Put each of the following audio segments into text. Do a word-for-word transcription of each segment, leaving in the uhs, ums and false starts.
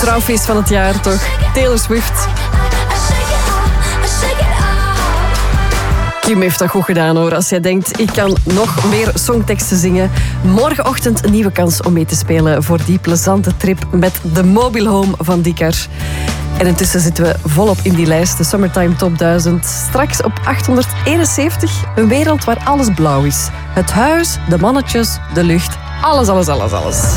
vrouwfeest van het jaar toch? Taylor Swift. Kim heeft dat goed gedaan hoor. Als jij denkt, ik kan nog meer songteksten zingen. Morgenochtend een nieuwe kans om mee te spelen voor die plezante trip met de mobile home van Dikar. En intussen zitten we volop in die lijst, de Summertime Top duizend. Straks op achthonderdeenenzeventig, een wereld waar alles blauw is. Het huis, de mannetjes, de lucht, alles, alles, alles, alles.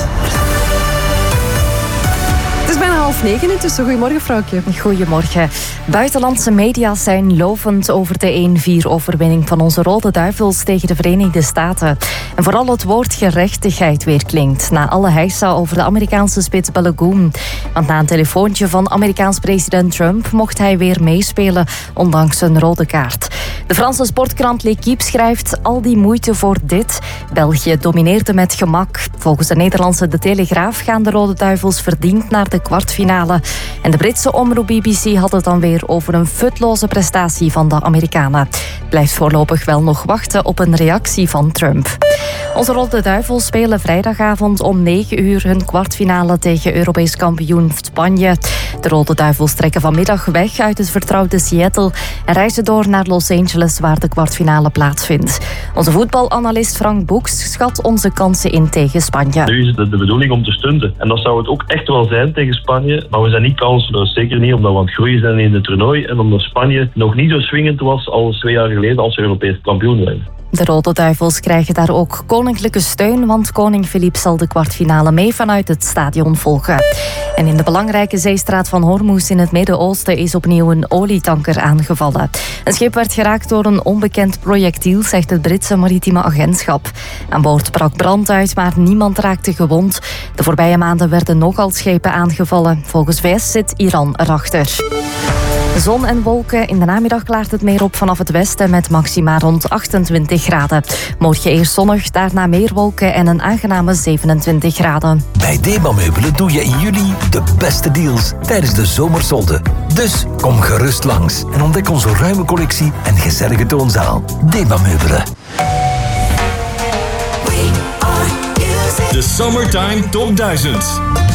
Het is bijna half negen intussen. Goedemorgen, vrouwtje. Goedemorgen. Buitenlandse media zijn lovend over de één vier overwinning van onze Rode Duivels tegen de Verenigde Staten. En vooral het woord gerechtigheid weer klinkt na alle heisa over de Amerikaanse spits Balogun. Want na een telefoontje van Amerikaans president Trump mocht hij weer meespelen, ondanks een rode kaart. De Franse sportkrant L'Équipe schrijft al die moeite voor dit. België domineerde met gemak. Volgens de Nederlandse De Telegraaf gaan de Rode Duivels verdiend naar de kwartfinale. En de Britse omroep B B C had het dan weer over een futloze prestatie van de Amerikanen. Het blijft voorlopig wel nog wachten op een reactie van Trump. Onze Rode Duivels spelen vrijdagavond om negen uur hun kwartfinale tegen Europees kampioen Spanje. De Rode Duivels trekken vanmiddag weg uit het vertrouwde Seattle en reizen door naar Los Angeles waar de kwartfinale plaatsvindt. Onze voetbalanalist Frank Boeks schat onze kansen in tegen Spanje. Nu is het de bedoeling om te stunten. En dat zou het ook echt wel zijn tegen Spanje. Maar we zijn niet kansloos. Zeker niet omdat we aan het groeien zijn in het toernooi. En omdat Spanje nog niet zo swingend was als twee jaar geleden als ze Europees kampioen werden. De Rode Duivels krijgen daar ook koninklijke steun, want koning Filip zal de kwartfinale mee vanuit het stadion volgen. En in de belangrijke zeestraat van Hormuz in het Midden-Oosten is opnieuw een olietanker aangevallen. Een schip werd geraakt door een onbekend projectiel, zegt het Britse maritieme agentschap. Aan boord brak brand uit, maar niemand raakte gewond. De voorbije maanden werden nogal schepen aangevallen. Volgens V S zit Iran erachter. Zon en wolken. In de namiddag klaart het meer op vanaf het westen met maxima rond achtentwintig graden. Morgen eerst zonnig, daarna meer wolken en een aangename zevenentwintig graden. Bij Deba Meubelen doe je in juli de beste deals tijdens de zomersolden. Dus kom gerust langs en ontdek onze ruime collectie en gezellige toonzaal. Deba Meubelen. De Summertime Top duizend.